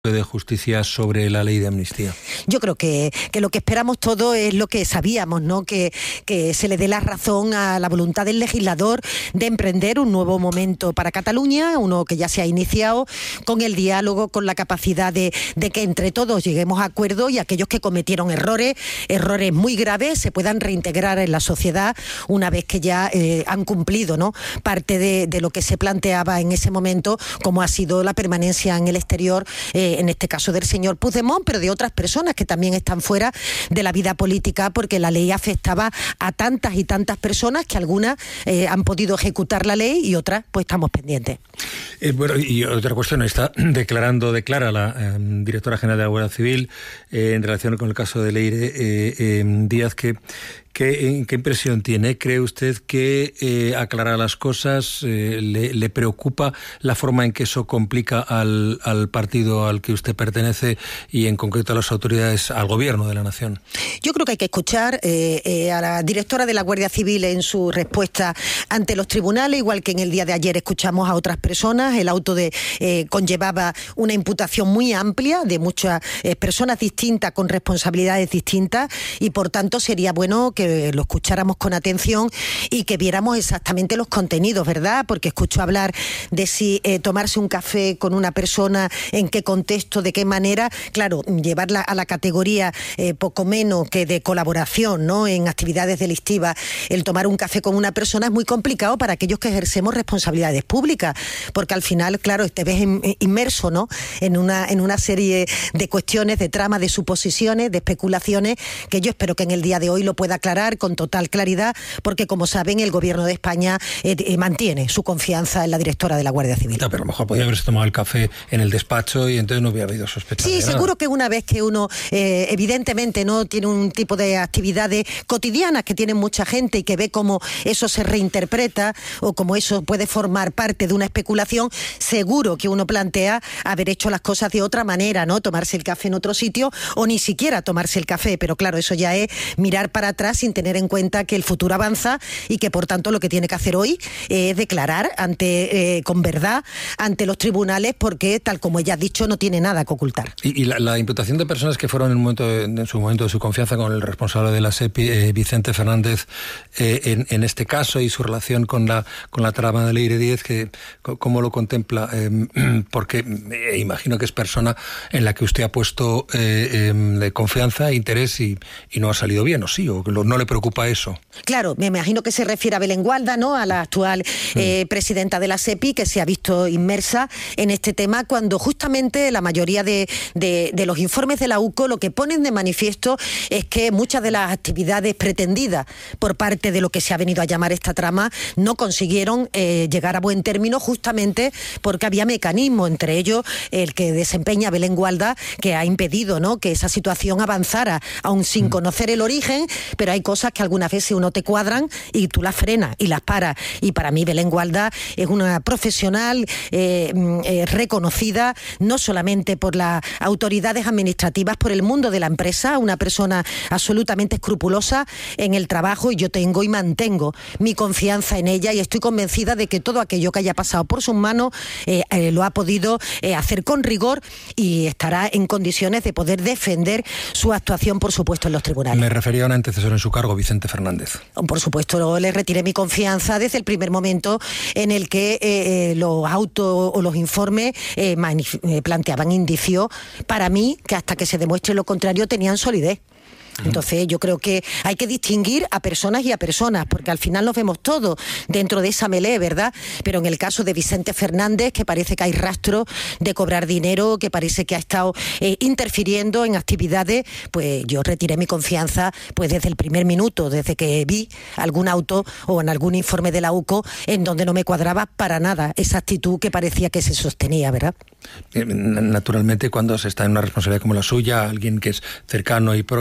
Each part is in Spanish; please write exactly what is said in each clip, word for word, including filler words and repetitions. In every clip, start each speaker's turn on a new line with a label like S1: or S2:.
S1: de Justicia sobre la ley de amnistía?
S2: Yo creo que, que lo que esperamos todos es lo que sabíamos, ¿no? Que, que se le dé la razón a la voluntad del legislador de emprender un nuevo momento para Cataluña, uno que ya se ha iniciado, con el diálogo, con la capacidad de, de que entre todos lleguemos a acuerdo y aquellos que cometieron errores, errores muy graves, se puedan reintegrar en la sociedad una vez que ya eh, han cumplido, ¿no?, parte de, de lo que se planteaba en ese momento, como ha sido la permanencia en el exterior, eh, en este caso del señor Puigdemont, pero de otras personas que también están fuera de la vida política, porque la ley afectaba a tantas y tantas personas que algunas eh, han podido ejecutar la ley y otras pues estamos pendientes.
S1: Eh, bueno, y otra cuestión, está declarando, declara la eh, directora general de la Guardia Civil eh, en relación con el caso de Leire eh, eh, Díaz, que ¿Qué, ¿Qué impresión tiene? ¿Cree usted que eh, aclarar las cosas eh, le, le preocupa la forma en que eso complica al, al partido al que usted pertenece y en concreto a las autoridades, al gobierno de la nación?
S2: Yo creo que hay que escuchar eh, eh, a la directora de la Guardia Civil en su respuesta ante los tribunales, igual que en el día de ayer escuchamos a otras personas. El auto de eh, conllevaba una imputación muy amplia de muchas eh, personas distintas con responsabilidades distintas y por tanto sería bueno que que lo escucháramos con atención y que viéramos exactamente los contenidos, ¿verdad? Porque escucho hablar de si eh, tomarse un café con una persona, en qué contexto, de qué manera. Claro, llevarla a la categoría eh, poco menos que de colaboración, ¿no?, en actividades delictivas, el tomar un café con una persona es muy complicado para aquellos que ejercemos responsabilidades públicas, porque al final, claro, te ves inmerso, ¿no?, en una, en una serie de cuestiones, de tramas, de suposiciones, de especulaciones, que yo espero que en el día de hoy lo pueda aclarar con total claridad, porque como saben el gobierno de España eh, eh, mantiene su confianza en la directora de la Guardia Civil.
S1: No, pero a lo mejor podría haberse tomado el café en el despacho y entonces no hubiera habido sospechas.
S2: Sí, seguro nada. Que una vez que uno eh, evidentemente no tiene un tipo de actividades cotidianas que tiene mucha gente y que ve cómo eso se reinterpreta o cómo eso puede formar parte de una especulación, seguro que uno plantea haber hecho las cosas de otra manera, ¿no? Tomarse el café en otro sitio o ni siquiera tomarse el café, pero claro, eso ya es mirar para atrás sin tener en cuenta que el futuro avanza y que por tanto lo que tiene que hacer hoy es declarar ante eh, con verdad ante los tribunales, porque tal como ella ha dicho no tiene nada que ocultar.
S1: Y, y la, la imputación de personas que fueron en, un momento de, en su momento de su confianza con el responsable de la SEPI, eh, Vicente Fernández, eh, en, en este caso y su relación con la con la trama de Leire Díaz, que ¿cómo lo contempla? Eh, porque eh, imagino que es persona en la que usted ha puesto eh, eh, de confianza e interés y, y no ha salido bien, ¿o sí? ¿O lo, no le preocupa eso?
S2: Claro, me imagino que se refiere a Belén Gualda, ¿no?, a la actual eh, mm. presidenta de la SEPI, que se ha visto inmersa en este tema cuando justamente la mayoría de, de, de los informes de la U C O lo que ponen de manifiesto es que muchas de las actividades pretendidas por parte de lo que se ha venido a llamar esta trama no consiguieron eh, llegar a buen término, justamente porque había mecanismos, entre ellos el que desempeña Belén Gualda, que ha impedido, ¿no?, que esa situación avanzara, aun sin mm. conocer el origen, pero hay cosas que algunas veces uno te cuadran y tú las frenas y las paras. Y para mí Belén Gualda es una profesional eh, eh, reconocida no solamente por las autoridades administrativas, por el mundo de la empresa, una persona absolutamente escrupulosa en el trabajo, y yo tengo y mantengo mi confianza en ella y estoy convencida de que todo aquello que haya pasado por sus manos eh, eh, lo ha podido eh, hacer con rigor y estará en condiciones de poder defender su actuación, por supuesto, en los tribunales.
S1: Me refería a un antecesor en su cargo, Vicente Fernández.
S2: Por supuesto, le retiré mi confianza desde el primer momento en el que eh, los autos o los informes eh, manif- eh, planteaban indicios, para mí, que hasta que se demuestre lo contrario tenían solidez. Entonces yo creo que hay que distinguir a personas y a personas, porque al final nos vemos todos dentro de esa melé, ¿verdad? Pero en el caso de Vicente Fernández, que parece que hay rastro de cobrar dinero, que parece que ha estado eh, interfiriendo en actividades, pues yo retiré mi confianza pues desde el primer minuto, desde que vi algún auto o en algún informe de la U C O en donde no me cuadraba para nada esa actitud que parecía que se sostenía, ¿verdad?
S1: Naturalmente, cuando se está en una responsabilidad como la suya, alguien que es cercano y próximo, hasta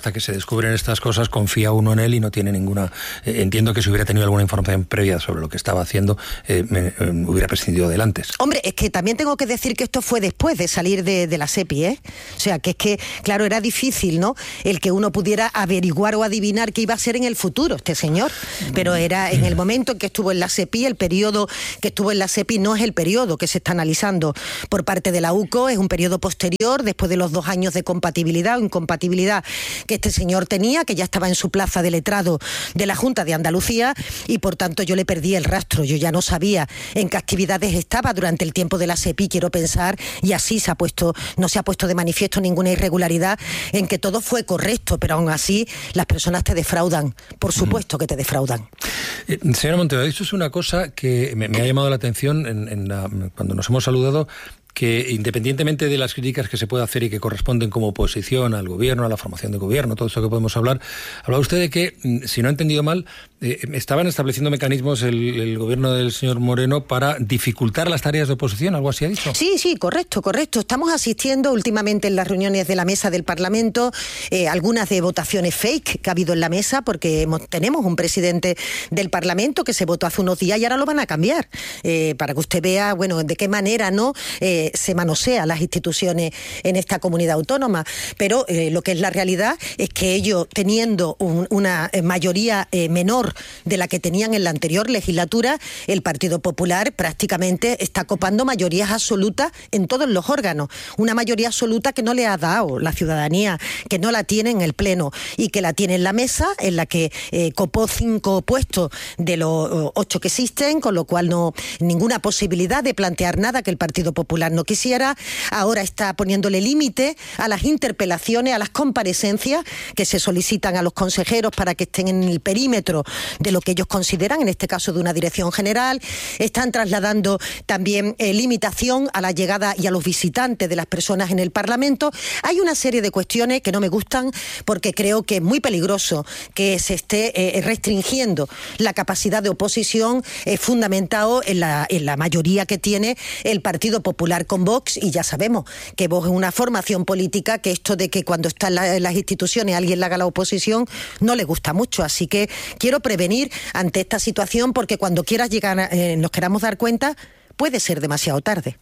S1: hasta que se descubren estas cosas confía uno en él y no tiene ninguna... Eh, entiendo que si hubiera tenido alguna información previa sobre lo que estaba haciendo, eh, me, eh, hubiera prescindido de él antes.
S2: Hombre, es que también tengo que decir que esto fue después de salir de, de la SEPI, ¿eh? O sea, que es que, claro, era difícil, ¿no?, el que uno pudiera averiguar o adivinar qué iba a ser en el futuro este señor. Pero era en el momento en que estuvo en la SEPI, el periodo que estuvo en la SEPI no es el periodo que se está analizando por parte de la U C O, es un periodo posterior, después de los dos años de compatibilidad o incompatibilidad que este señor tenía, que ya estaba en su plaza de letrado de la Junta de Andalucía, y por tanto yo le perdí el rastro. Yo ya no sabía en qué actividades estaba durante el tiempo de la SEPI, quiero pensar, y así se ha puesto, no se ha puesto de manifiesto ninguna irregularidad, en que todo fue correcto, pero aún así las personas te defraudan, por supuesto que te defraudan.
S1: Eh, señora Montero, esto es una cosa que me, me ha llamado la atención en, en la, cuando nos hemos saludado, que independientemente de las críticas que se puede hacer y que corresponden como oposición al gobierno, a la formación de gobierno, todo esto que podemos hablar, hablaba usted de que, si no he entendido mal, eh, estaban estableciendo mecanismos el, el gobierno del señor Moreno para dificultar las tareas de oposición, ¿algo así ha dicho?
S2: Sí, sí, correcto, correcto. Estamos asistiendo últimamente en las reuniones de la mesa del Parlamento, eh, algunas de votaciones fake que ha habido en la mesa, porque hemos, tenemos un presidente del Parlamento que se votó hace unos días y ahora lo van a cambiar, eh, para que usted vea, bueno, de qué manera, ¿no?, eh, se manosea las instituciones en esta comunidad autónoma, pero eh, lo que es la realidad es que ellos, teniendo un, una mayoría eh, menor de la que tenían en la anterior legislatura, el Partido Popular prácticamente está copando mayorías absolutas en todos los órganos, una mayoría absoluta que no le ha dado la ciudadanía, que no la tiene en el Pleno y que la tiene en la mesa, en la que eh, copó cinco puestos de los ocho que existen, con lo cual no ninguna posibilidad de plantear nada que el Partido Popular no quisiera. Ahora está poniéndole límite a las interpelaciones, a las comparecencias que se solicitan a los consejeros para que estén en el perímetro de lo que ellos consideran, en este caso de una dirección general. Están trasladando también eh, limitación a la llegada y a los visitantes de las personas en el Parlamento. Hay una serie de cuestiones que no me gustan, porque creo que es muy peligroso que se esté eh, restringiendo la capacidad de oposición, eh, fundamentado en la, en la mayoría que tiene el Partido Popular con Vox, y ya sabemos que Vox es una formación política que esto de que cuando está en, la, en las instituciones alguien le haga la oposición no le gusta mucho, así que quiero prevenir ante esta situación, porque cuando quieras llegar, eh, nos queramos dar cuenta, puede ser demasiado tarde.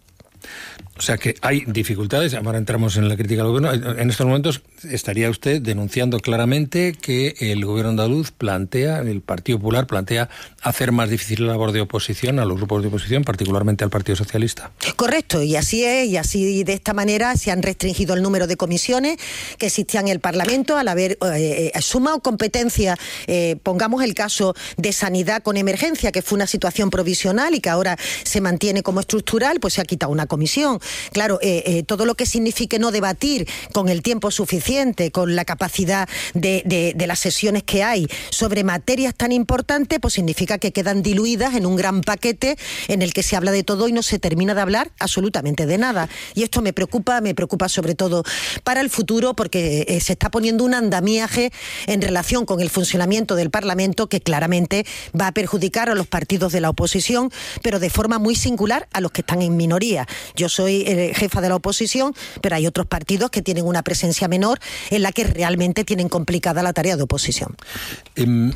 S1: O sea que hay dificultades, ahora entramos en la crítica al gobierno. En estos momentos estaría usted denunciando claramente que el gobierno andaluz plantea, el Partido Popular plantea hacer más difícil la labor de oposición a los grupos de oposición, particularmente al Partido Socialista.
S2: Correcto, y así es, y así de esta manera se han restringido el número de comisiones que existían en el Parlamento al haber eh, sumado competencia, eh, pongamos el caso de sanidad con emergencia, que fue una situación provisional y que ahora se mantiene como estructural, pues se ha quitado una comisión. Claro, eh, eh, todo lo que signifique no debatir con el tiempo suficiente, con la capacidad de, de, de las sesiones que hay sobre materias tan importantes, pues significa que quedan diluidas en un gran paquete en el que se habla de todo y no se termina de hablar absolutamente de nada. Y esto me preocupa, me preocupa sobre todo para el futuro, porque eh, se está poniendo un andamiaje en relación con el funcionamiento del Parlamento que claramente va a perjudicar a los partidos de la oposición, pero de forma muy singular a los que están en minoría. Yo soy eh, jefa de la oposición, pero hay otros partidos que tienen una presencia menor en la que realmente tienen complicada la tarea de oposición.
S1: Um,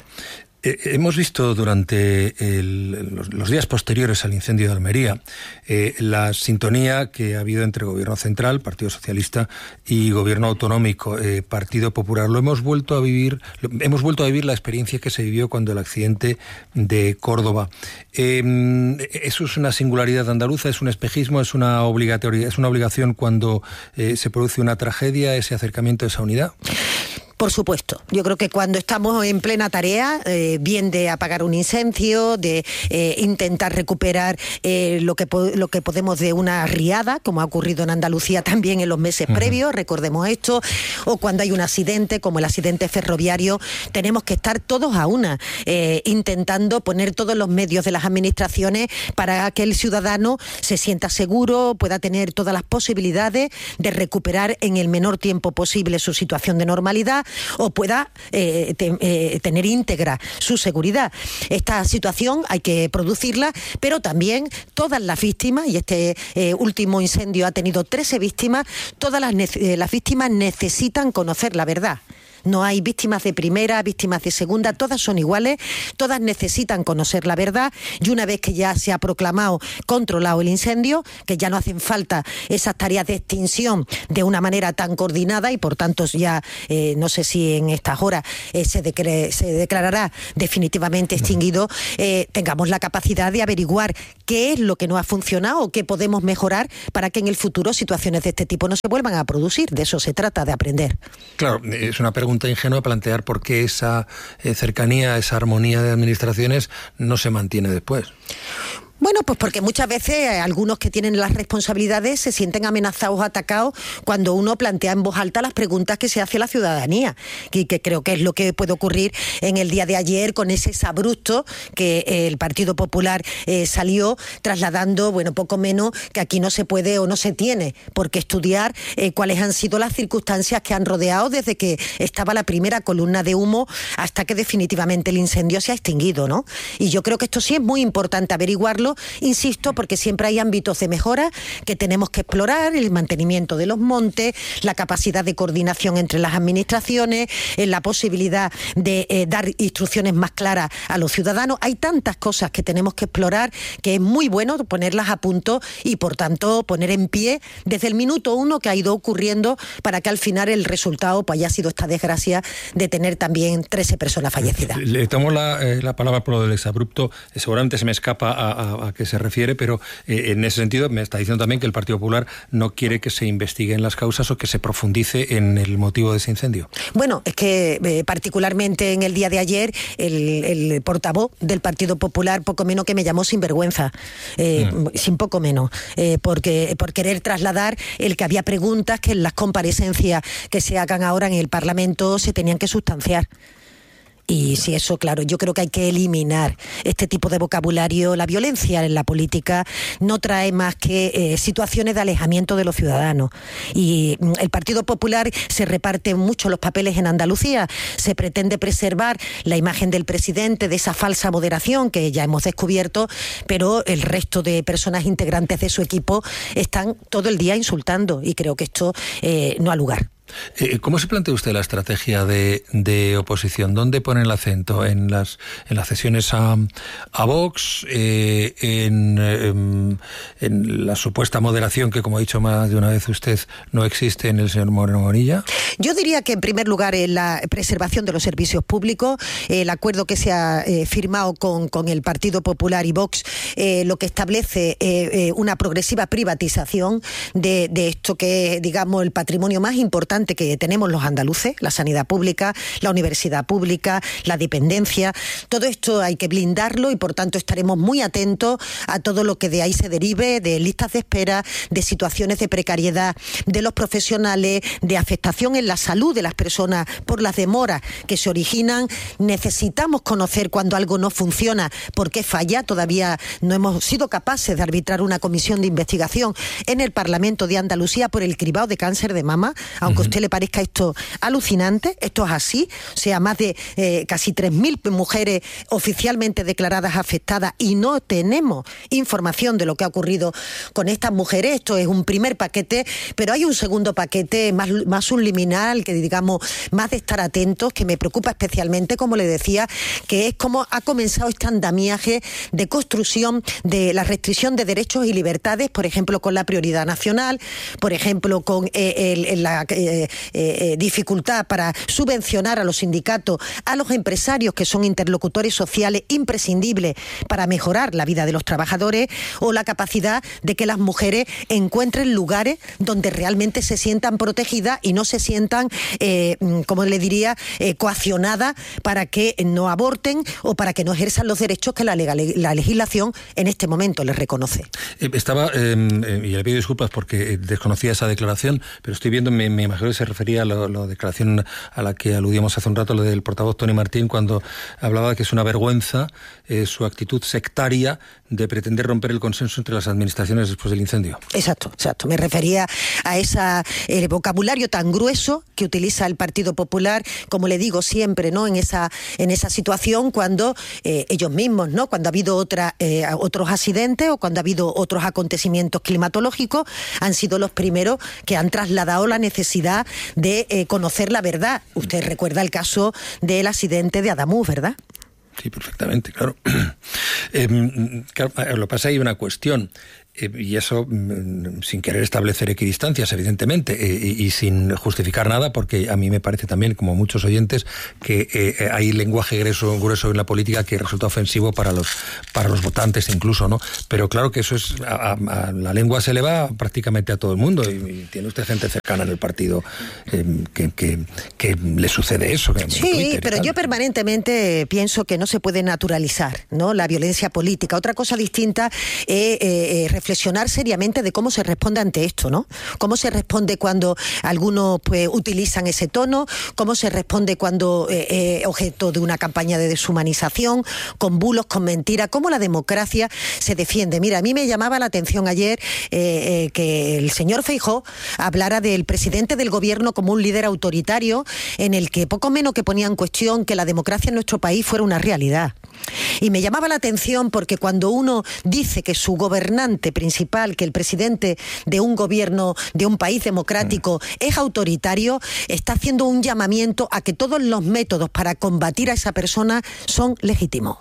S1: Eh, hemos visto durante el, los, los días posteriores al incendio de Almería eh, la sintonía que ha habido entre Gobierno Central, Partido Socialista, y Gobierno Autonómico, eh, Partido Popular. Lo hemos vuelto a vivir, lo, hemos vuelto a vivir la experiencia que se vivió cuando el accidente de Córdoba. Eh, eso es una singularidad andaluza, es un espejismo, es una obligatoria, es una obligación cuando eh, se produce una tragedia, ese acercamiento, esa unidad.
S2: Por supuesto. Yo creo que cuando estamos en plena tarea, eh, bien de apagar un incendio, de eh, intentar recuperar eh, lo que po- lo que podemos de una riada, como ha ocurrido en Andalucía también en los meses uh-huh. previos, recordemos esto, o cuando hay un accidente, como el accidente ferroviario, tenemos que estar todos a una, eh, intentando poner todos los medios de las administraciones para que el ciudadano se sienta seguro, pueda tener todas las posibilidades de recuperar en el menor tiempo posible su situación de normalidad, o pueda eh, te, eh, tener íntegra su seguridad. Esta situación hay que producirla, pero también todas las víctimas, y este eh, último incendio ha tenido trece víctimas, todas las, eh, las víctimas necesitan conocer la verdad. No hay víctimas de primera, víctimas de segunda, todas son iguales, todas necesitan conocer la verdad y una vez que ya se ha proclamado controlado el incendio, que ya no hacen falta esas tareas de extinción de una manera tan coordinada y por tanto ya eh, no sé si en estas horas eh, se, decre- se declarará definitivamente extinguido, eh, tengamos la capacidad de averiguar qué es lo que no ha funcionado o qué podemos mejorar para que en el futuro situaciones de este tipo no se vuelvan a producir. De eso se trata, de aprender.
S1: Claro, es una pregunta ingenua plantear por qué esa eh, cercanía, esa armonía de administraciones no se mantiene después.
S2: Bueno, pues porque muchas veces algunos que tienen las responsabilidades se sienten amenazados o atacados cuando uno plantea en voz alta las preguntas que se hace a la ciudadanía, y que creo que es lo que puede ocurrir en el día de ayer con ese exabrupto que el Partido Popular eh, salió trasladando, bueno, poco menos que aquí no se puede o no se tiene por qué estudiar eh, cuáles han sido las circunstancias que han rodeado desde que estaba la primera columna de humo hasta que definitivamente el incendio se ha extinguido, ¿no? Y yo creo que esto sí es muy importante averiguarlo. Insisto, porque siempre hay ámbitos de mejora que tenemos que explorar, el mantenimiento de los montes, la capacidad de coordinación entre las administraciones, la posibilidad de eh, dar instrucciones más claras a los ciudadanos. Hay tantas cosas que tenemos que explorar que es muy bueno ponerlas a punto y, por tanto, poner en pie desde el minuto uno que ha ido ocurriendo para que al final el resultado pues, haya sido esta desgracia de tener también trece personas fallecidas.
S1: Le tomo la, eh, la palabra por lo del exabrupto. Seguramente se me escapa a, a a qué se refiere, pero eh, en ese sentido me está diciendo también que el Partido Popular no quiere que se investiguen las causas o que se profundice en el motivo de ese incendio.
S2: Bueno, es que eh, particularmente en el día de ayer el, el portavoz del Partido Popular poco menos que me llamó sinvergüenza, eh, mm. sin poco menos, eh, porque por querer trasladar el que había preguntas que en las comparecencias que se hagan ahora en el Parlamento se tenían que sustanciar. Y si eso, claro, yo creo que hay que eliminar este tipo de vocabulario. La violencia en la política no trae más que eh, situaciones de alejamiento de los ciudadanos. Y el Partido Popular se reparte mucho los papeles en Andalucía. Se pretende preservar la imagen del presidente, de esa falsa moderación que ya hemos descubierto, pero el resto de personas integrantes de su equipo están todo el día insultando y creo que esto eh, no ha lugar.
S1: ¿Cómo se plantea usted la estrategia de, de oposición? ¿Dónde pone el acento? ¿En las, en las cesiones a, a Vox? Eh, en, en, ¿En la supuesta moderación que, como ha dicho más de una vez usted, no existe en el señor Moreno Bonilla?
S2: Yo diría que, en primer lugar, en la preservación de los servicios públicos, el acuerdo que se ha eh, firmado con, con el Partido Popular y Vox, eh, lo que establece eh, eh, una progresiva privatización de, de esto que es, digamos, el patrimonio más importante que tenemos los andaluces, la sanidad pública, la universidad pública, la dependencia. Todo esto hay que blindarlo y, por tanto, estaremos muy atentos a todo lo que de ahí se derive, de listas de espera, de situaciones de precariedad de los profesionales, de afectación en la salud de las personas por las demoras que se originan. Necesitamos conocer cuando algo no funciona, por qué falla. Todavía no hemos sido capaces de arbitrar una comisión de investigación en el Parlamento de Andalucía por el cribado de cáncer de mama, aunque uh-huh. usted le parezca esto alucinante, esto es así, o sea, más de eh, casi tres mil mujeres oficialmente declaradas afectadas y no tenemos información de lo que ha ocurrido con estas mujeres. Esto es un primer paquete, pero hay un segundo paquete más, más subliminal, que digamos, más de estar atentos, que me preocupa especialmente, como le decía, que es cómo ha comenzado este andamiaje de construcción de la restricción de derechos y libertades, por ejemplo, con la prioridad nacional, por ejemplo, con eh, el, el, la eh, Eh, eh, dificultad para subvencionar a los sindicatos, a los empresarios que son interlocutores sociales imprescindibles para mejorar la vida de los trabajadores, o la capacidad de que las mujeres encuentren lugares donde realmente se sientan protegidas y no se sientan, eh, como le diría, eh, coaccionadas para que no aborten o para que no ejerzan los derechos que la, legal, la legislación en este momento les reconoce.
S1: Eh, estaba, eh, y le pido disculpas porque desconocía esa declaración, pero estoy viendo, me, me imagino que se refería a la, la declaración a la que aludíamos hace un rato, lo del portavoz Tony Martín, cuando hablaba de que es una vergüenza eh, su actitud sectaria de pretender romper el consenso entre las administraciones después del incendio.
S2: Exacto, exacto. Me refería a ese eh, vocabulario tan grueso que utiliza el Partido Popular, como le digo siempre, ¿no? En esa, en esa situación cuando eh, ellos mismos, ¿no? Cuando ha habido otra, eh, otros accidentes o cuando ha habido otros acontecimientos climatológicos, han sido los primeros que han trasladado la necesidad necesidad de eh, conocer la verdad. Usted recuerda el caso del accidente de Adamuz, ¿verdad?
S1: Sí, perfectamente, claro. eh, claro, lo que pasa hay una cuestión. Eh, y eso mm, sin querer establecer equidistancias, evidentemente, eh, y, y sin justificar nada, porque a mí me parece también, como muchos oyentes, que eh, hay lenguaje grueso, grueso en la política que resulta ofensivo para los para los votantes incluso, ¿no? Pero claro que eso es, a, a, la lengua se le va prácticamente a todo el mundo, y, y tiene usted gente cercana en el partido eh, que, que, que le sucede eso. Que
S2: sí, Twitter, pero tal. Yo permanentemente pienso que no se puede naturalizar, ¿no?, la violencia política. Otra cosa distinta es eh, eh, reflexionar seriamente de cómo se responde ante esto, ¿no? Cómo se responde cuando algunos pues utilizan ese tono, cómo se responde cuando es eh, eh, objeto de una campaña de deshumanización, con bulos, con mentiras, cómo la democracia se defiende. Mira, a mí me llamaba la atención ayer eh, eh, que el señor Feijóo hablara del presidente del gobierno como un líder autoritario, en el que poco menos que ponía en cuestión que la democracia en nuestro país fuera una realidad. Y me llamaba la atención porque cuando uno dice que su gobernante principal, que el presidente de un gobierno de un país democrático es autoritario, está haciendo un llamamiento a que todos los métodos para combatir a esa persona son legítimos.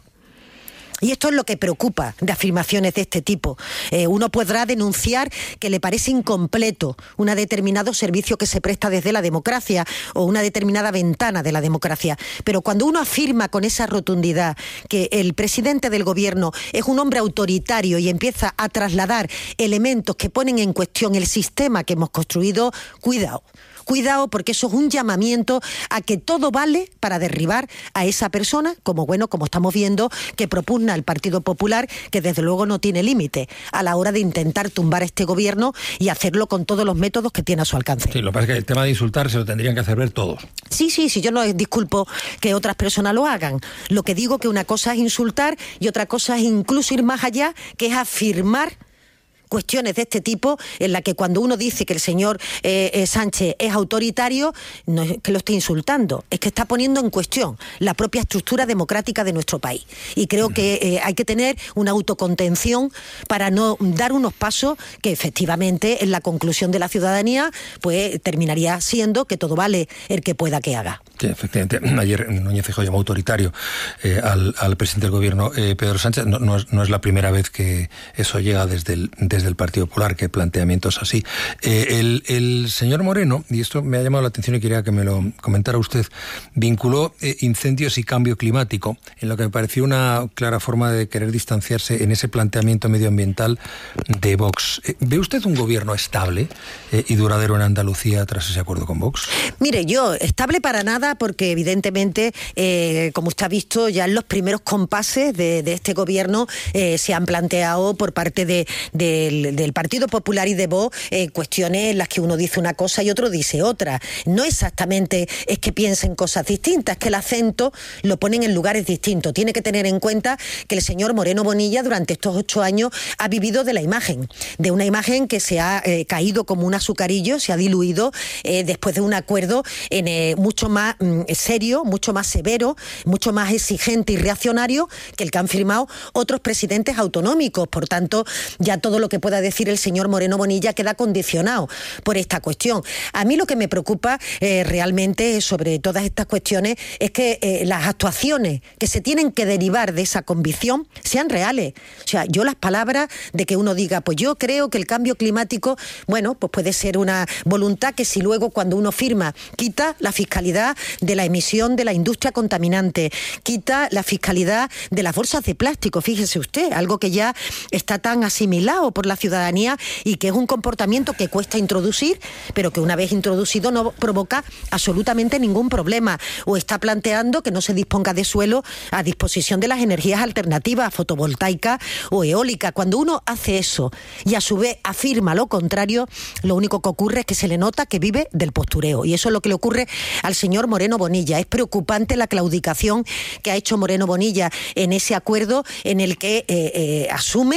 S2: Y esto es lo que preocupa de afirmaciones de este tipo. Eh, uno podrá denunciar que le parece incompleto un determinado servicio que se presta desde la democracia o una determinada ventana de la democracia. Pero cuando uno afirma con esa rotundidad que el presidente del gobierno es un hombre autoritario y empieza a trasladar elementos que ponen en cuestión el sistema que hemos construido, cuidado. Cuidado, porque eso es un llamamiento a que todo vale para derribar a esa persona, como bueno, como estamos viendo, que propugna el Partido Popular, que desde luego no tiene límite a la hora de intentar tumbar este gobierno y hacerlo con todos los métodos que tiene a su alcance.
S1: Sí, lo que pasa es que el tema de insultar se lo tendrían que hacer ver todos.
S2: Sí, sí, sí, yo no disculpo que otras personas lo hagan. Lo que digo que una cosa es insultar y otra cosa es incluso ir más allá, que es afirmar cuestiones de este tipo, en la que cuando uno dice que el señor eh, eh, Sánchez es autoritario, no es que lo esté insultando, es que está poniendo en cuestión la propia estructura democrática de nuestro país. Y creo que eh, hay que tener una autocontención para no dar unos pasos que efectivamente en la conclusión de la ciudadanía pues terminaría siendo que todo vale el que pueda que haga.
S1: Sí, efectivamente. Ayer Núñez Feijóo llamó autoritario eh, al, al presidente del gobierno, eh, Pedro Sánchez. No, no, es, no es la primera vez que eso llega desde el, desde el Partido Popular, que planteamientos así. Eh, el, el señor Moreno, y esto me ha llamado la atención y quería que me lo comentara usted, vinculó eh, incendios y cambio climático, en lo que me pareció una clara forma de querer distanciarse en ese planteamiento medioambiental de Vox. Eh, ¿Ve usted un gobierno estable eh, y duradero en Andalucía tras ese acuerdo con Vox?
S2: Mire, yo, estable para nada, porque evidentemente, eh, como usted ha visto, ya en los primeros compases de, de este gobierno eh, se han planteado por parte de, de, del Partido Popular y de Vox eh, cuestiones en las que uno dice una cosa y otro dice otra. No exactamente es que piensen cosas distintas, es que el acento lo ponen en lugares distintos. Tiene que tener en cuenta que el señor Moreno Bonilla durante estos ocho años ha vivido de la imagen, de una imagen que se ha eh, caído como un azucarillo, se ha diluido eh, después de un acuerdo en, eh, mucho más mm, serio, mucho más severo, mucho más exigente y reaccionario que el que han firmado otros presidentes autonómicos. Por tanto, ya todo lo que pueda decir el señor Moreno Bonilla queda condicionado por esta cuestión. A mí lo que me preocupa eh, realmente sobre todas estas cuestiones es que eh, las actuaciones que se tienen que derivar de esa convicción sean reales. O sea, yo las palabras de que uno diga, pues yo creo que el cambio climático, bueno, pues puede ser una voluntad que si luego cuando uno firma quita la fiscalidad de la emisión de la industria contaminante, quita la fiscalidad de las bolsas de plástico, fíjese usted, algo que ya está tan asimilado por la ciudadanía y que es un comportamiento que cuesta introducir, pero que una vez introducido no provoca absolutamente ningún problema. O está planteando que no se disponga de suelo a disposición de las energías alternativas, fotovoltaicas o eólicas. Cuando uno hace eso y a su vez afirma lo contrario, lo único que ocurre es que se le nota que vive del postureo. Y eso es lo que le ocurre al señor Moreno Bonilla. Es preocupante la claudicación que ha hecho Moreno Bonilla en ese acuerdo en el que eh, eh, asume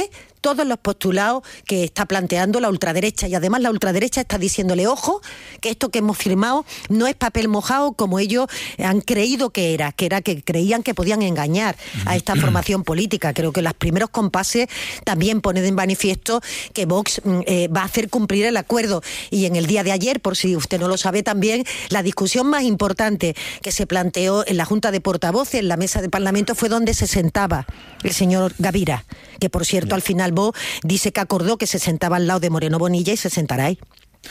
S2: todos los postulados que está planteando la ultraderecha, y además la ultraderecha está diciéndole, ojo, que esto que hemos firmado no es papel mojado como ellos han creído que era, que era que creían que podían engañar a esta formación política. Creo que los primeros compases también ponen en manifiesto que Vox eh, va a hacer cumplir el acuerdo. Y en el día de ayer, por si usted no lo sabe también, la discusión más importante que se planteó en la Junta de Portavoces, en la mesa del Parlamento, fue donde se sentaba el señor Gavira, que por cierto al final Vox dice que acordó que se sentaba al lado de Moreno Bonilla y se sentará ahí.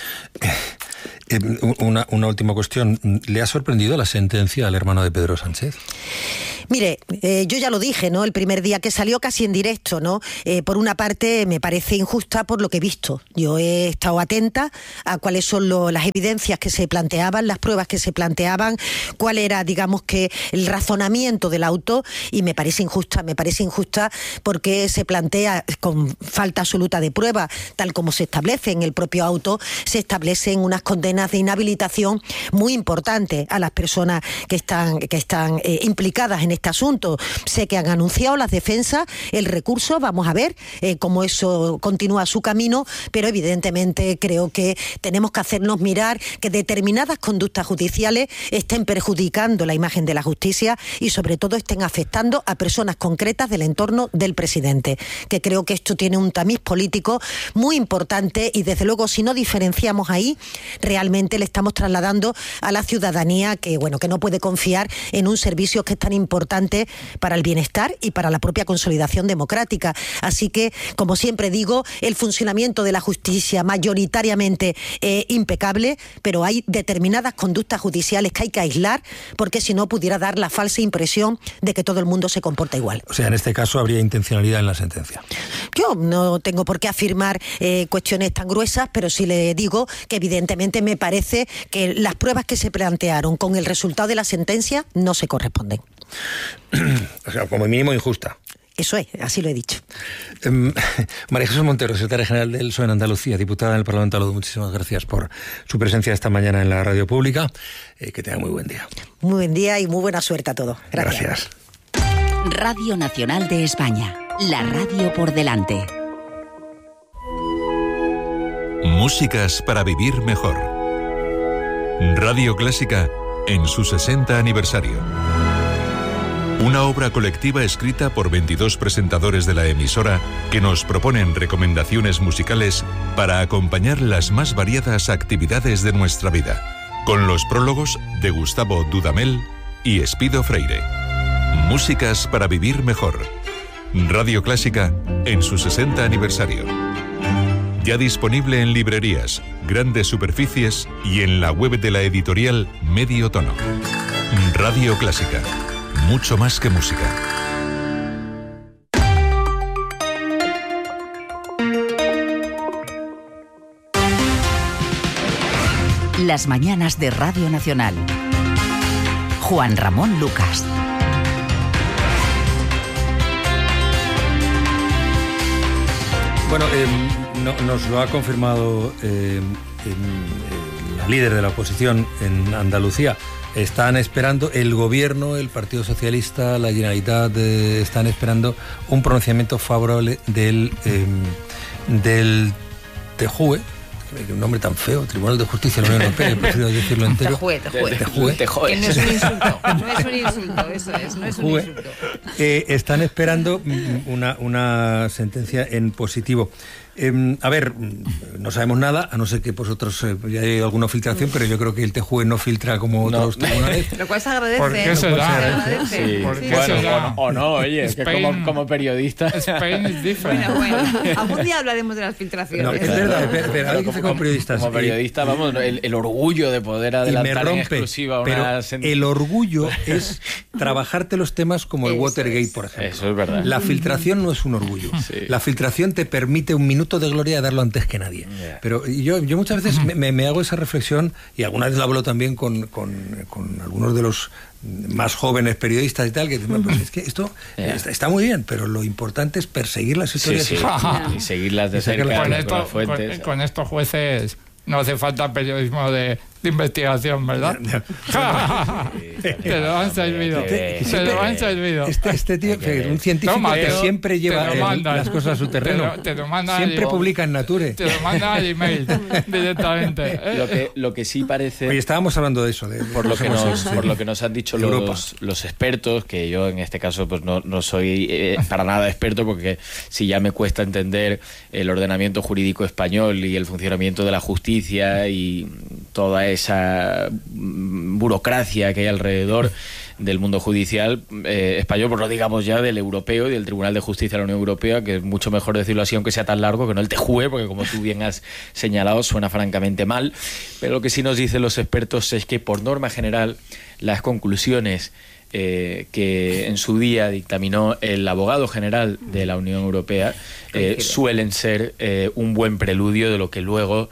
S1: Eh, una, una última cuestión. ¿Le ha sorprendido la sentencia al hermano de Pedro Sánchez?
S2: Mire, eh, yo ya lo dije, ¿no? El primer día que salió casi en directo, ¿no? Eh, por una parte me parece injusta por lo que he visto. Yo he estado atenta a cuáles son lo, las evidencias que se planteaban, las pruebas que se planteaban, cuál era, digamos que, el razonamiento del auto, y me parece injusta, me parece injusta porque se plantea con falta absoluta de prueba, tal como se establece en el propio auto, se establecen unas condenas de inhabilitación muy importantes a las personas que están, que están eh, implicadas en este asunto. Sé que han anunciado las defensas el recurso, vamos a ver eh, cómo eso continúa su camino, pero evidentemente creo que tenemos que hacernos mirar que determinadas conductas judiciales estén perjudicando la imagen de la justicia y sobre todo estén afectando a personas concretas del entorno del presidente, que creo que esto tiene un tamiz político muy importante y desde luego si no diferenciamos ahí, realmente le estamos trasladando a la ciudadanía que, bueno, que no puede confiar en un servicio que es tan importante para el bienestar y para la propia consolidación democrática. Así que, como siempre digo, el funcionamiento de la justicia mayoritariamente es impecable, pero hay determinadas conductas judiciales que hay que aislar, porque si no pudiera dar la falsa impresión de que todo el mundo se comporta igual.
S1: O sea, en este caso habría intencionalidad en la sentencia.
S2: Yo no tengo por qué afirmar eh, cuestiones tan gruesas, pero sí le digo que evidentemente me parece que las pruebas que se plantearon con el resultado de la sentencia no se corresponden.
S1: O sea, como mínimo injusta.
S2: Eso es, así lo he dicho.
S1: Um, María Jesús Montero, secretaria general del P S O E en Andalucía, diputada en el Parlamento Andaluz, muchísimas gracias por su presencia esta mañana en la radio pública. Eh, que tenga muy buen día.
S2: Muy buen día y muy buena suerte a todos. Gracias.
S1: Gracias.
S3: Radio Nacional de España, la radio por delante.
S4: Músicas para vivir mejor. Radio Clásica en su sesenta aniversario. Una obra colectiva escrita por veintidós presentadores de la emisora que nos proponen recomendaciones musicales para acompañar las más variadas actividades de nuestra vida, con los prólogos de Gustavo Dudamel y Espido Freire. Músicas para vivir mejor. Radio Clásica en su sesenta aniversario. Ya disponible en librerías, grandes superficies y en la web de la editorial Medio Tono. Radio Clásica. Mucho más que música.
S3: Las mañanas de Radio Nacional. Juan Ramón Lucas.
S1: Bueno, eh, no, nos lo ha confirmado eh, en, la líder de la oposición en Andalucía. Están esperando, el gobierno, el Partido Socialista, la Generalitat, eh, están esperando un pronunciamiento favorable del, eh, del T J U E, un nombre tan feo, Tribunal de Justicia de la Unión Europea, prefiero decirlo entero.
S5: T J U E,
S1: T J U E.
S5: T J U E. Que no es un insulto, no es un insulto, eso es, no es un insulto.
S1: Eh, están esperando una, una sentencia en positivo. Eh, a ver, no sabemos nada, a no ser que vosotros eh, ya hay alguna filtración, pero yo creo que el T J U E no filtra como
S5: no.
S1: otros tribunales.
S5: Lo cual se agradece.
S6: ¿Por qué se da?
S5: Sí.
S6: Sí. ¿Por qué
S7: Bueno,
S6: se da?
S7: o, no, o no, oye, es que como, como periodista...
S6: Spain is different.
S5: Bueno, bueno, algún día hablaremos de las filtraciones.
S1: No, es verdad, pero, pero hay que
S7: como,
S1: ser como periodistas.
S7: Como periodista, vamos, el, el orgullo de poder adelantar
S1: rompe,
S7: en exclusiva una...
S1: Pero
S7: sen...
S1: el orgullo es trabajarte los temas como el Watergate, es. por ejemplo.
S7: Eso es verdad.
S1: La filtración no es un orgullo. Sí. La filtración te permite un minuto de gloria de darlo antes que nadie. Yeah. Pero yo, yo muchas veces me, me hago esa reflexión, y alguna vez la hablo también con, con, con algunos de los más jóvenes periodistas y tal, que dicen, pues es que esto yeah. está, está muy bien, pero lo importante es perseguir las historias.
S7: Sí, sí. y, y seguirlas de cerca
S6: con,
S7: con
S6: esto,
S7: las fuentes.
S6: Con, con estos jueces no hace falta periodismo de de investigación, ¿verdad? Te lo han servido. Te, te lo han servido.
S1: Este, este tío, un científico Toma, que siempre lleva el, las cosas a su terreno.
S6: Te lo, te lo
S1: siempre publica en Nature.
S6: Te lo manda al email directamente.
S7: Lo que, lo que sí parece...
S1: Oye, estábamos hablando de eso. De,
S7: por, lo que nos, por lo que nos han dicho los, los expertos, que yo en este caso pues no, no soy eh, para nada experto, porque si ya me cuesta entender el ordenamiento jurídico español y el funcionamiento de la justicia y toda esa burocracia que hay alrededor del mundo judicial eh, español, pues no digamos ya del europeo y del Tribunal de Justicia de la Unión Europea, que es mucho mejor decirlo así, aunque sea tan largo, que no el T J U E, porque como tú bien has señalado, suena francamente mal. Pero lo que sí nos dicen los expertos es que, por norma general, las conclusiones Eh, que en su día dictaminó el abogado general de la Unión Europea eh, suelen ser eh, un buen preludio de lo que luego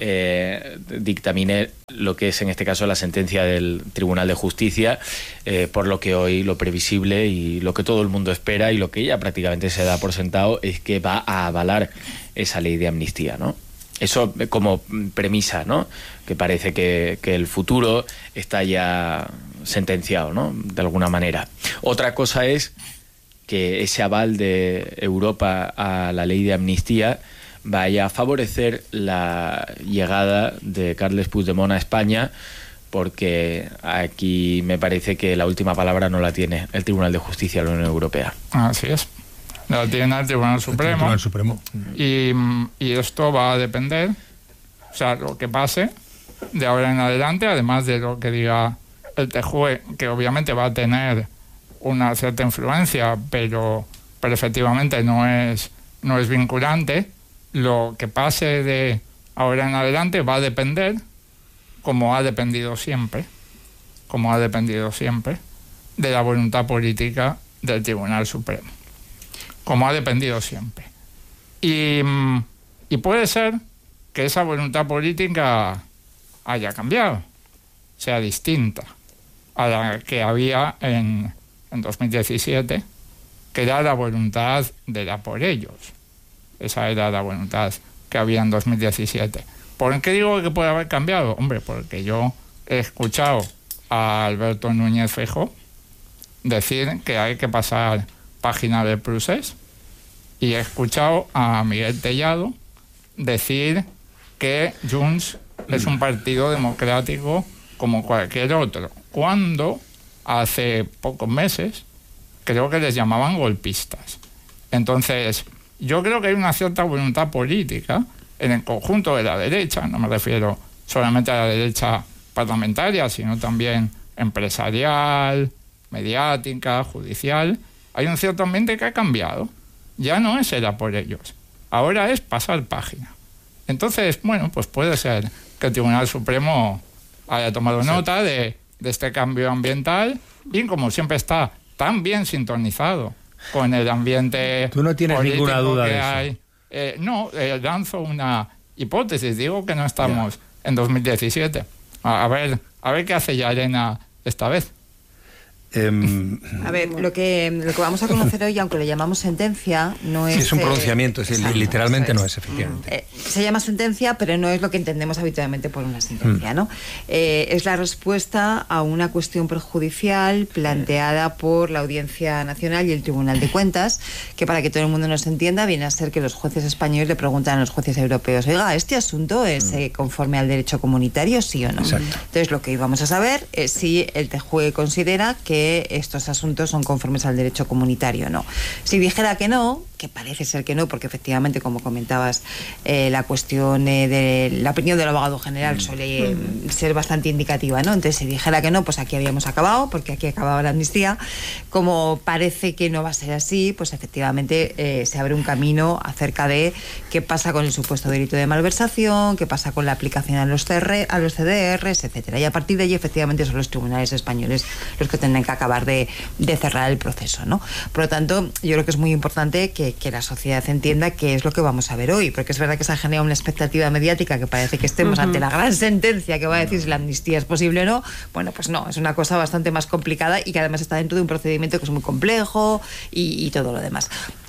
S7: eh, dictamine lo que es en este caso la sentencia del Tribunal de Justicia, eh, por lo que hoy lo previsible y lo que todo el mundo espera y lo que ya prácticamente se da por sentado es que va a avalar esa ley de amnistía, ¿no? Eso como premisa, ¿no? Que parece que, que el futuro está ya sentenciado, ¿no? De alguna manera. Otra cosa es que ese aval de Europa a la ley de amnistía vaya a favorecer la llegada de Carles Puigdemont a España, porque aquí me parece que la última palabra no la tiene el Tribunal de Justicia de la Unión Europea.
S6: Así es. La tiene el Tribunal Supremo.
S1: El Tribunal Supremo.
S6: Y, y esto va a depender, o sea, lo que pase de ahora en adelante, además de lo que diga el T J U E, que obviamente va a tener una cierta influencia, pero, pero efectivamente no es, no es vinculante. Lo que pase de ahora en adelante va a depender, como ha dependido siempre, como ha dependido siempre, de la voluntad política del Tribunal Supremo. Como ha dependido siempre. Y, y puede ser que esa voluntad política haya cambiado, sea distinta a la que había en, en dos mil diecisiete, que era la voluntad de la por ellos. Esa era la voluntad que había en dos mil diecisiete. ¿Por qué digo que puede haber cambiado? Hombre, porque yo he escuchado a Alberto Núñez Feijóo decir que hay que pasar página del procés, y he escuchado a Miguel Tellado decir que Junts es un partido democrático como cualquier otro, cuando hace pocos meses creo que les llamaban golpistas. Entonces, yo creo que hay una cierta voluntad política en el conjunto de la derecha, no me refiero solamente a la derecha parlamentaria, sino también empresarial, mediática, judicial. Hay un cierto ambiente que ha cambiado. Ya no es el a por ellos. Ahora es pasar página. Entonces, bueno, pues puede ser que el Tribunal Supremo haya tomado sí. nota de, de este cambio ambiental y, como siempre está tan bien sintonizado con el ambiente
S1: Tú no tienes
S6: político
S1: ninguna duda
S6: que
S1: de eso.
S6: hay. Eh, no, eh, lanzo una hipótesis. Digo que no estamos yeah. en dos mil diecisiete. A, a ver, a ver qué hace Llarena esta vez.
S5: A ver, lo que, lo que vamos a conocer hoy, aunque le llamamos sentencia, no es...
S1: Sí, es un pronunciamiento,
S5: eh,
S1: sí,
S5: exacto,
S1: literalmente
S5: es.
S1: no es, efectivamente.
S5: Eh, se llama sentencia, pero no es lo que entendemos habitualmente por una sentencia, ¿no? Eh, es la respuesta a una cuestión prejudicial planteada por la Audiencia Nacional y el Tribunal de Cuentas, que, para que todo el mundo nos entienda, viene a ser que los jueces españoles le preguntan a los jueces europeos: oiga, ¿este asunto es eh, conforme al derecho comunitario, sí o no?
S1: Exacto.
S5: Entonces, lo que íbamos a saber es si el T J U E considera que estos asuntos son conformes al derecho comunitario o no. Si dijera que no, que parece ser que no, porque efectivamente, como comentabas, eh, la cuestión eh, de la opinión del abogado general suele eh, ser bastante indicativa, ¿no? Entonces, si dijera que no, pues aquí habíamos acabado, porque aquí acababa la amnistía. Como parece que no va a ser así, pues efectivamente eh, se abre un camino acerca de qué pasa con el supuesto delito de malversación, qué pasa con la aplicación a los, C R, a los C D Rs, etcétera. Y a partir de allí, efectivamente, son los tribunales españoles los que tendrán que acabar de, de cerrar el proceso, ¿no? Por lo tanto, yo creo que es muy importante que, que la sociedad entienda qué es lo que vamos a ver hoy, porque es verdad que se ha generado una expectativa mediática que parece que estemos uh-huh. ante la gran sentencia que va a decir si la amnistía es posible o no. Bueno, pues no, es una cosa bastante más complicada y que además está dentro de un procedimiento que es muy complejo y, y todo lo demás.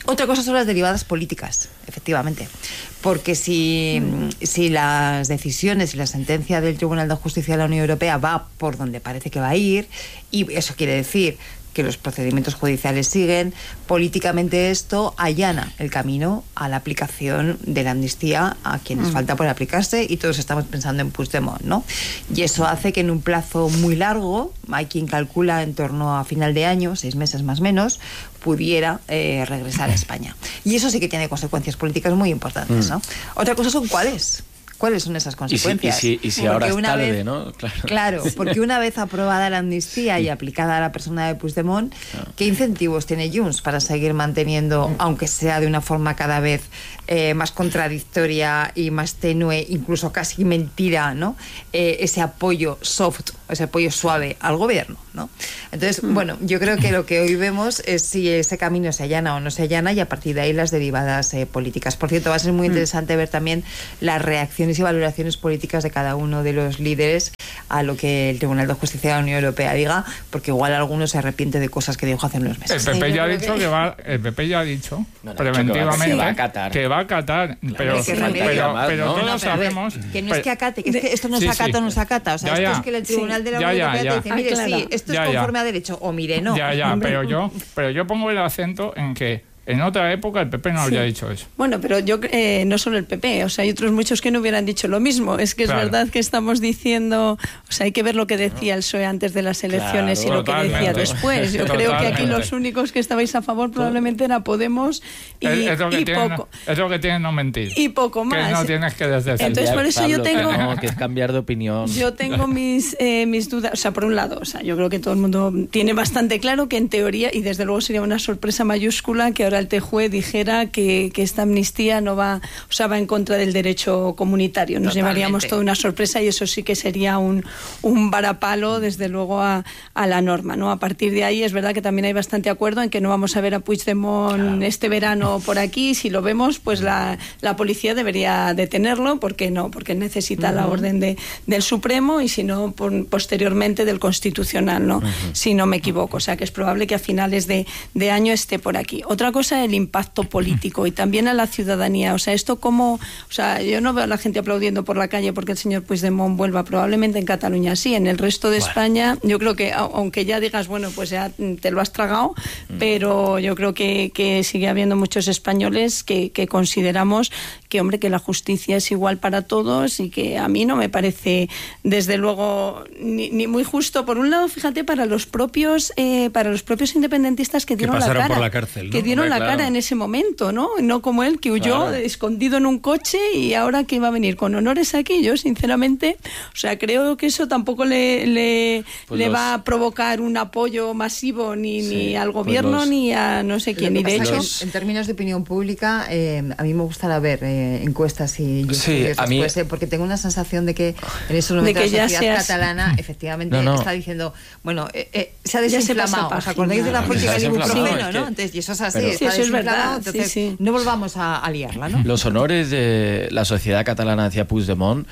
S5: Otra cosa son las derivadas políticas, efectivamente. Porque si, si las decisiones y la sentencia del Tribunal de Justicia de la Unión Europea va por donde parece que va a ir, y eso quiere decir que los procedimientos judiciales siguen, políticamente esto allana el camino a la aplicación de la amnistía a quienes mm. falta por aplicarse, y todos estamos pensando en Puigdemont, ¿no? Y eso hace que en un plazo muy largo, hay quien calcula en torno a final de año, seis meses más o menos, pudiera eh, regresar a España. Y eso sí que tiene consecuencias políticas muy importantes, ¿no? Mm. Otra cosa son cuáles. ¿Cuáles son esas consecuencias?
S7: Y si, y si, y si ahora es tarde, vez, ¿no? Claro.
S5: claro, porque una vez aprobada la amnistía y aplicada a la persona de Puigdemont, claro. ¿qué incentivos tiene Junts para seguir manteniendo, aunque sea de una forma cada vez eh, más contradictoria y más tenue, incluso casi mentira, ¿no? Eh, ese apoyo soft, ese apoyo suave al gobierno, ¿no? Entonces, mm. bueno, yo creo que lo que hoy vemos es si ese camino se allana o no se allana, y a partir de ahí las derivadas eh, políticas. Por cierto, va a ser muy interesante mm. ver también la reacción y valoraciones políticas de cada uno de los líderes a lo que el Tribunal de Justicia de la Unión Europea diga, porque igual alguno se arrepiente de cosas que dijo hace unos meses.
S6: El P P ya ha dicho que... que va, el P P ya ha dicho no, no, preventivamente que va a acatar, que va a acatar, claro, pero, que pero, pero, más, pero ¿no? todos no, pero sabemos
S5: que no es que acate, que es que esto no se acata o no se acata, o sea, ya, ya. esto es que el Tribunal sí. de la Unión ya, Europea ya, ya. te dice, mire, ah, claro. sí, esto ya, es conforme ya. a derecho, o mire, no.
S6: Ya, ya, pero yo, pero yo pongo el acento en que en otra época el P P no habría sí. dicho eso.
S8: Bueno, pero yo eh, no solo el P P, o sea, hay otros muchos que no hubieran dicho lo mismo. Es que es claro. verdad que estamos diciendo, o sea, hay que ver lo que decía el P S O E antes de las elecciones claro, y lo totalmente. que decía después. Yo totalmente. creo que aquí los únicos que estabais a favor probablemente era Podemos y, es, es y
S6: tiene,
S8: poco.
S6: Es lo que tiene no mentir.
S8: Y poco más.
S6: Que no tienes que decir.
S8: Entonces, por eso Pablo, yo tengo...
S7: No, que es cambiar de opinión.
S8: Yo tengo mis, eh, mis dudas. O sea, por un lado, o sea, yo creo que todo el mundo tiene bastante claro que en teoría, y desde luego sería una sorpresa mayúscula, que ahora el T J U E dijera Que, que esta amnistía no va, o sea, va en contra del derecho comunitario. Nos Totalmente. llevaríamos toda una sorpresa, y eso sí que sería un, un varapalo, desde luego, a, a la norma, ¿no? A partir de ahí es verdad que también hay bastante acuerdo en que no vamos a ver a Puigdemont claro. este verano por aquí. Si lo vemos, pues la, la policía debería detenerlo. ¿Por qué no? Porque necesita uh-huh. la orden de, del Supremo, y si no, por, posteriormente del Constitucional, ¿no? Uh-huh. Si no me equivoco. O sea, que es probable que a finales de, de año esté por aquí. Otra cosa, el impacto político y también a la ciudadanía. O sea, esto como... O sea, yo no veo a la gente aplaudiendo por la calle porque el señor Puigdemont vuelva. Probablemente en Cataluña sí. En el resto de bueno. España, yo creo que, aunque ya digas, bueno, pues ya te lo has tragado, mm. pero yo creo que, que sigue habiendo muchos españoles que, que consideramos que, hombre, que la justicia es igual para todos, y que a mí no me parece, desde luego, ni, ni muy justo. Por un lado, fíjate, para los propios eh, para los propios independentistas que dieron
S1: que
S8: la cara.
S1: Por la cárcel, ¿no?
S8: Que dieron
S1: Hombre,
S8: la
S1: claro.
S8: cara en ese momento. ¿no? No como él, que huyó claro. escondido en un coche, y ahora que va a venir con honores aquí. Yo, sinceramente, o sea, creo que eso tampoco le, le, pues le los... va a provocar un apoyo masivo ni, sí, ni al gobierno pues los... ni a no sé quién. Y de hecho,
S5: los... en términos de opinión pública, eh, a mí me gustaría ver eh, encuestas y
S7: sí, a mí...
S5: después, eh, porque tengo una sensación de que en esos momentos de que la sociedad seas... catalana efectivamente no, no. está diciendo, bueno, eh, eh, se ha desinflamado. ¿Os acordáis de la política del ibuprofeno, no? Entonces, y eso es así,
S8: Pero...
S5: está
S8: sí, eso es verdad.
S5: Entonces,
S8: sí, sí.
S5: no volvamos a, a liarla, ¿no?
S7: Los honores de la sociedad catalana hacia Puigdemont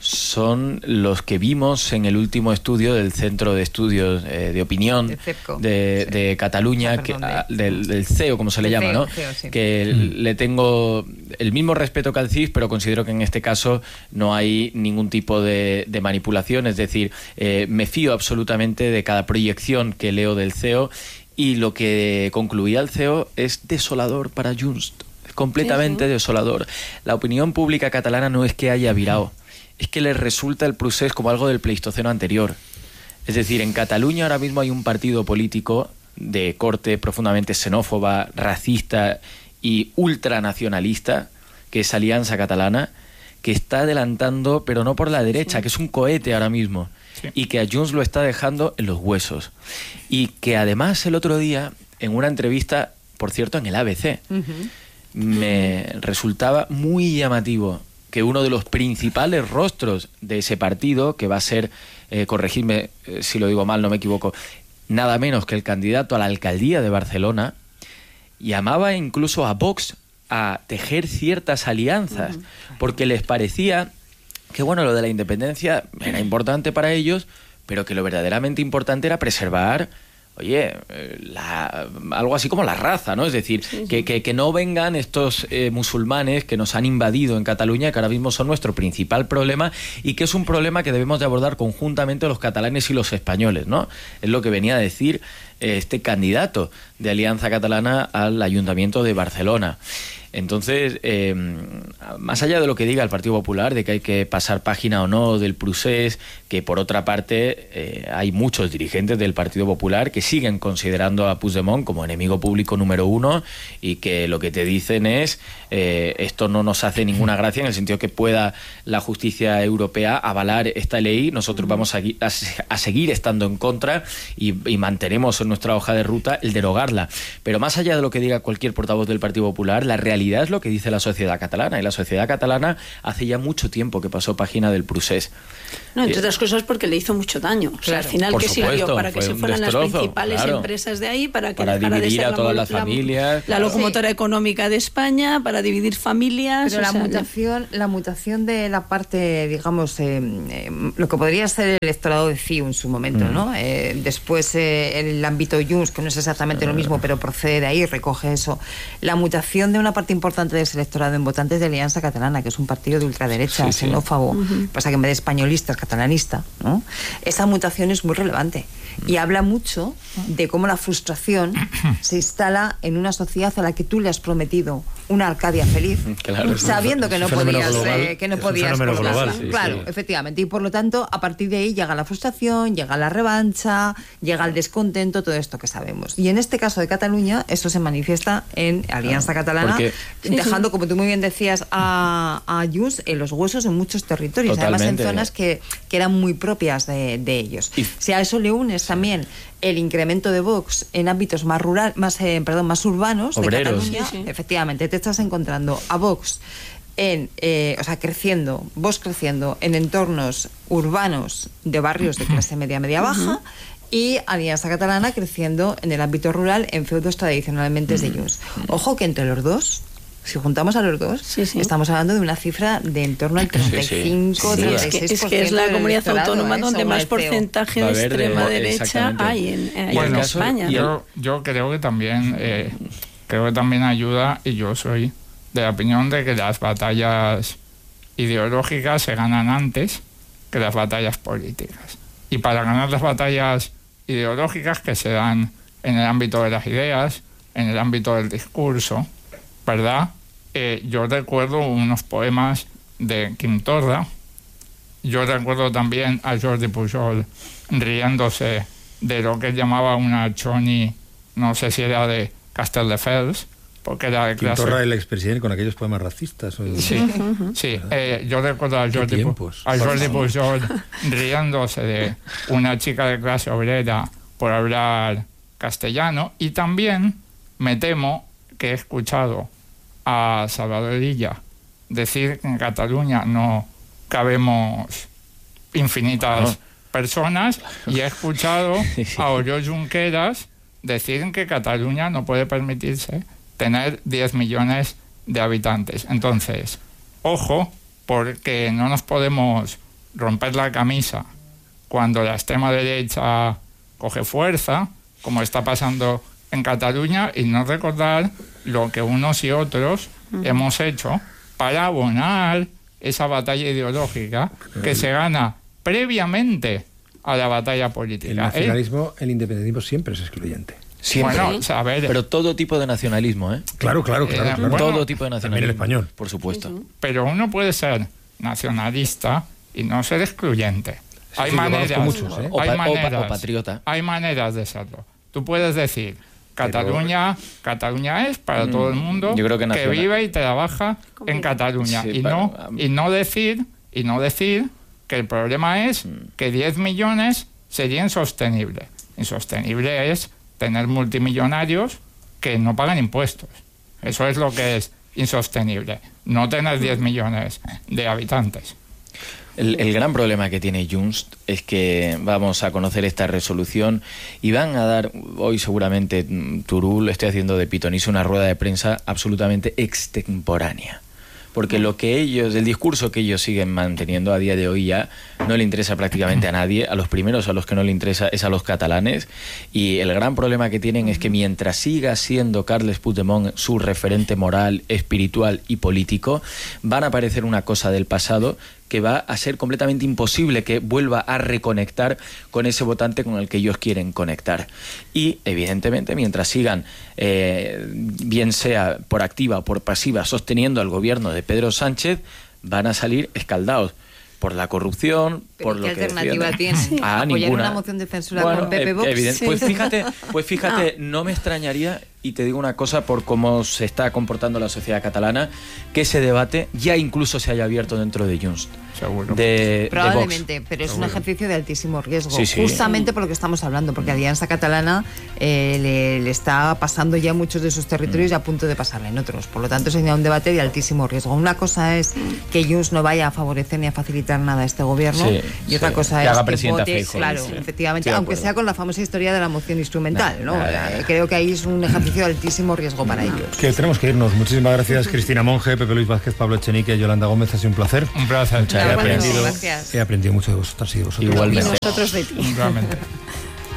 S7: son los que vimos en el último estudio del Centro de Estudios eh, de Opinión de, de, sí. de Cataluña, ah, perdón, que, de... del, del C E O, como se le llama, C E O, ¿no? C E O, sí. Que mm. le tengo el mismo respeto que al C I S, pero considero que en este caso no hay ningún tipo de, de manipulación. Es decir, eh, me fío absolutamente de cada proyección que leo del C E O, y lo que concluía el C E O es desolador para Junts. Completamente sí, sí. desolador. La opinión pública catalana no es que haya virado, es que les resulta el procés como algo del Pleistoceno anterior. Es decir, en Cataluña ahora mismo hay un partido político de corte profundamente xenófoba, racista y ultranacionalista, que es Alianza Catalana, que está adelantando, pero no por la derecha, sí. que es un cohete ahora mismo, sí. y que a Junts lo está dejando en los huesos. Y que además el otro día, en una entrevista, por cierto, en el A B C, uh-huh. me resultaba muy llamativo que uno de los principales rostros de ese partido, que va a ser, eh, corregidme eh, si lo digo mal, no me equivoco, nada menos que el candidato a la alcaldía de Barcelona, llamaba incluso a Vox a tejer ciertas alianzas, uh-huh. porque les parecía que, bueno, lo de la independencia era importante para ellos, pero que lo verdaderamente importante era preservar oye, la, algo así como la raza, ¿no? Es decir, sí, sí. Que, que, que no vengan estos eh, musulmanes que nos han invadido en Cataluña, que ahora mismo son nuestro principal problema y que es un problema que debemos de abordar conjuntamente los catalanes y los españoles, ¿no? Es lo que venía a decir eh, este candidato de Alianza Catalana al Ayuntamiento de Barcelona. Entonces, eh, más allá de lo que diga el Partido Popular, de que hay que pasar página o no del procés, que por otra parte eh, hay muchos dirigentes del Partido Popular que siguen considerando a Puigdemont como enemigo público número uno y que lo que te dicen es eh, esto no nos hace ninguna gracia en el sentido que pueda la justicia europea avalar esta ley, nosotros vamos a, a, a seguir estando en contra y, y mantenemos en nuestra hoja de ruta el derogarla. Pero más allá de lo que diga cualquier portavoz del Partido Popular, la realidad es lo que dice la sociedad catalana, y la sociedad catalana hace ya mucho tiempo que pasó página del procés.
S8: No, entre otras cosas porque le hizo mucho daño. O sea,
S7: claro,
S8: al final, ¿qué sirvió? Para que se fueran
S7: destrozo,
S8: las principales
S7: claro.
S8: empresas de ahí, para que
S7: para
S8: dejara
S7: dividir
S8: de ser
S7: a todas
S8: la,
S7: las
S8: la,
S7: familias.
S8: La
S7: claro.
S8: locomotora sí. económica de España, para dividir familias.
S5: Pero
S8: o
S5: la
S8: sea,
S5: mutación, la mutación de la parte, digamos, eh, eh, lo que podría ser el electorado de C I U en su momento, mm. ¿no? Eh, después eh, el ámbito Junts, que no es exactamente lo mismo, pero procede de ahí, recoge eso. La mutación de una parte importante de ese electorado en votantes de Alianza Catalana, que es un partido de ultraderecha, sí, xenófobo, sí. uh-huh. pasa que en vez de españolista es catalanista, ¿no? Esa mutación es muy relevante y habla mucho de cómo la frustración se instala en una sociedad a la que tú le has prometido una Arcadia feliz, claro, sabiendo que no podías global, eh, que no podías global, sí, claro, sí. efectivamente, y por lo tanto a partir de ahí llega la frustración, llega la revancha, llega el descontento, todo esto que sabemos. Y en este caso de Cataluña eso se manifiesta en Alianza claro, Catalana, porque, dejando, sí, sí. como tú muy bien decías, a, a Junts en los huesos en muchos territorios, totalmente. Además en zonas que, que eran muy propias de, de ellos. Y, si a eso le unes también el incremento de Vox en ámbitos más rural, más eh, perdón, más urbanos
S7: obreros.
S5: de Cataluña,
S8: sí, sí.
S5: efectivamente te estás encontrando a Vox en, eh, o sea, creciendo, Vox creciendo en entornos urbanos de barrios de clase media, media baja, uh-huh. y Alianza Catalana creciendo en el ámbito rural en feudos tradicionalmente uh-huh. de Junts. Ojo que entre los dos, si juntamos a los dos, sí, sí. estamos hablando de una cifra de en torno al treinta y cinco,
S8: sí, sí.
S5: treinta y seis por ciento.
S8: Es que es la comunidad autónoma
S5: ¿eh?
S8: donde más porcentaje de extrema de, derecha hay en, en,
S6: bueno,
S8: en España.
S6: Yo, yo creo que también eh, creo que también ayuda, y yo soy de la opinión de que las batallas ideológicas se ganan antes que las batallas políticas. Y para ganar las batallas ideológicas que se dan en el ámbito de las ideas, en el ámbito del discurso, ¿verdad? Eh, yo recuerdo unos poemas de Quim Torra, yo recuerdo también a Jordi Pujol riéndose de lo que él llamaba una choni, no sé si era de Castelldefels, porque era de clase...
S1: Quim Torra, el expresidente, con aquellos poemas racistas. O...
S6: Sí, sí. Eh, yo recuerdo a Jordi, a Jordi Pujol riéndose de una chica de clase obrera por hablar castellano, y también me temo que he escuchado a Salvador Illa decir que en Cataluña no cabemos infinitas personas, y he escuchado a Oriol Junqueras decir que Cataluña no puede permitirse tener diez millones de habitantes. Entonces, ojo, porque no nos podemos romper la camisa cuando la extrema derecha coge fuerza, como está pasando en Cataluña, y no recordar lo que unos y otros uh-huh. hemos hecho para abonar esa batalla ideológica que se gana previamente a la batalla política.
S1: El nacionalismo, ¿eh? El independentismo siempre es excluyente.
S7: Siempre.
S6: Bueno, a ver,
S7: pero todo tipo de nacionalismo, ¿eh?
S1: Claro, claro, claro.
S6: Eh,
S1: claro.
S6: bueno,
S7: todo tipo de nacionalismo.
S1: También el español.
S7: Por supuesto.
S8: Sí, sí.
S6: Pero uno puede ser nacionalista y no ser excluyente.
S1: Sí,
S6: hay
S1: sí,
S6: maneras,
S1: muchos, ¿eh?
S7: o,
S6: hay
S7: pa-
S6: maneras,
S7: o, pa- o patriota.
S6: Hay maneras de serlo. Tú puedes decir, Cataluña, pero... Cataluña es para mm, todo el mundo
S7: yo creo que,
S6: que vive y trabaja ¿Cómo? En Cataluña, sí, y pero, no um... y no decir y no decir que el problema es mm. que diez millones sería insostenible. Insostenible es tener multimillonarios que no pagan impuestos. Eso es lo que es insostenible. No tener diez millones de habitantes.
S7: El, el gran problema que tiene Junts es que vamos a conocer esta resolución y van a dar, hoy seguramente Turull, estoy haciendo de pitonizo, una rueda de prensa absolutamente extemporánea. porque lo que ellos, el discurso que ellos siguen manteniendo a día de hoy ya no le interesa prácticamente a nadie. A los primeros a los que no le interesa es a los catalanes, y el gran problema que tienen es que mientras siga siendo Carles Puigdemont su referente moral, espiritual y político, van a parecer una cosa del pasado que va a ser completamente imposible que vuelva a reconectar con ese votante con el que ellos quieren conectar. Y, evidentemente, mientras sigan, eh, bien sea por activa o por pasiva, sosteniendo al gobierno de Pedro Sánchez, van a salir escaldados por la corrupción,
S5: ¿Pero
S7: por
S5: qué
S7: lo que
S5: alternativa tiene?
S7: Ah,
S5: ¿Apoyar
S7: ninguna.
S5: una moción de censura
S7: Bueno,
S5: con Pepe Vox?
S7: evidente, pues fíjate, pues fíjate, no me extrañaría, y te digo una cosa por cómo se está comportando la sociedad catalana, que ese debate ya incluso se haya abierto dentro de Junts.
S6: Seguro.
S7: De,
S5: Probablemente,
S7: de Vox.
S5: pero es
S6: Seguro.
S5: un ejercicio de altísimo riesgo,
S7: Sí, sí.
S5: justamente por lo que estamos hablando, porque Alianza Catalana eh, le, le está pasando ya muchos de sus territorios y a punto de pasarle en otros. Por lo tanto, sería un debate de altísimo riesgo. Una cosa es que Junts no vaya a favorecer ni a facilitar nada a este gobierno,
S7: Sí,
S5: y otra
S7: sí.
S5: cosa
S7: Que
S5: es
S7: haga
S5: que
S7: presidenta
S5: vote,
S7: Feijóo.
S5: claro,
S7: Sí.
S5: efectivamente,
S7: Estoy de
S5: aunque
S7: acuerdo.
S5: sea con la famosa historia de la moción instrumental, ¿no?
S7: Nada, nada.
S5: Eh, Creo que ahí es un ejercicio de altísimo riesgo para ellos.
S1: Que tenemos que irnos. Muchísimas gracias, Cristina Monge, Pepe Luis Vázquez, Pablo Echenique, Yolanda Gómez. Ha sido un placer.
S6: Un placer.
S7: Muchas
S1: He
S5: Bueno,
S1: aprendido,
S5: gracias.
S1: he aprendido mucho de vosotras y de vosotros.
S7: Igualmente.
S8: Nosotros de ti.
S6: Realmente.